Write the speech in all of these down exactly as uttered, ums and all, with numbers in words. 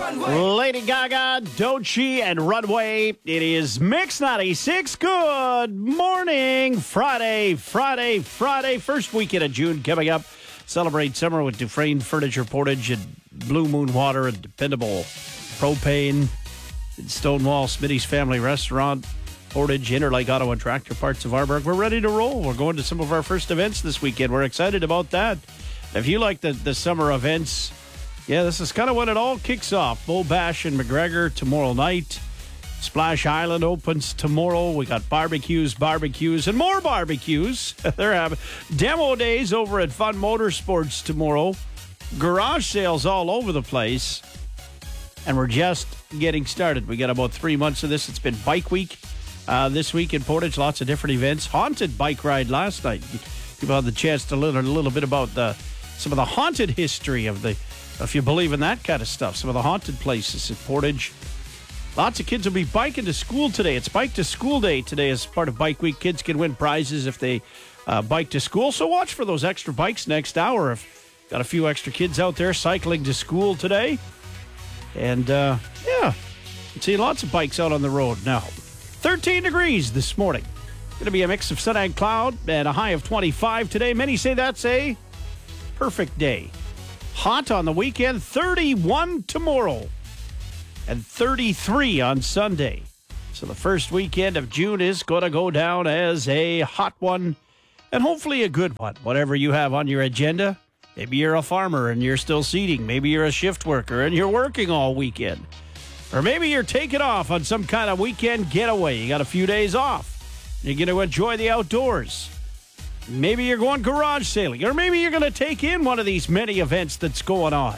Lady Gaga, Doechii, and Runway. It is Mix ninety-six. Good morning. Friday, Friday, Friday. First weekend of June coming up. Celebrate summer with Dufresne Furniture, Portage, and Blue Moon Water, and Dependable Propane, and Stonewall, Smitty's Family Restaurant, Portage, Interlake Auto and Tractor Parts of Arborg. We're ready to roll. We're going to some of our first events this weekend. We're excited about that. If you like the, the summer events, yeah, this is kind of when it all kicks off. Bull Bash in McGregor tomorrow night. Splash Island opens tomorrow. We got barbecues, barbecues, and more barbecues. They're having demo days over at Fun Motorsports tomorrow. Garage sales all over the place. And we're just getting started. We got about three months of this. It's been Bike Week uh, this week in Portage. Lots of different events. Haunted bike ride last night. People had the chance to learn a little bit about the some of the haunted history of the, if you believe in that kind of stuff, some of the haunted places in Portage. Lots of kids will be biking to school today. It's Bike to School Day today as part of Bike Week. Kids can win prizes if they uh, bike to school. So watch for those extra bikes next hour. If got a few extra kids out there cycling to school today. And, uh, yeah, you see lots of bikes out on the road now. thirteen degrees this morning. Going to be a mix of sun and cloud and a high of twenty-five today. Many say that's a perfect day. Hot on the weekend, thirty-one tomorrow. And thirty-three on Sunday. So the first weekend of June is going to go down as a hot one and hopefully a good one. Whatever you have on your agenda. Maybe you're a farmer and you're still seeding. Maybe you're a shift worker and you're working all weekend. Or maybe you're taking off on some kind of weekend getaway. You got a few days off. You're going to enjoy the outdoors. Maybe you're going garage sailing. Or maybe you're going to take in one of these many events that's going on.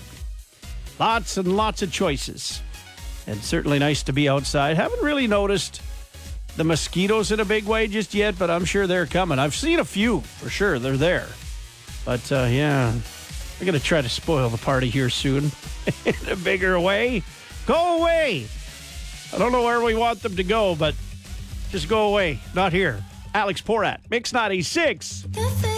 Lots and lots of choices. And certainly nice to be outside. Haven't really noticed the mosquitoes in a big way just yet, but I'm sure they're coming. I've seen a few, for sure. They're there. But, uh, yeah, I'm going to try to spoil the party here soon in a bigger way. Go away. I don't know where we want them to go, but just go away. Not here. Alex Porat, Mix ninety-six.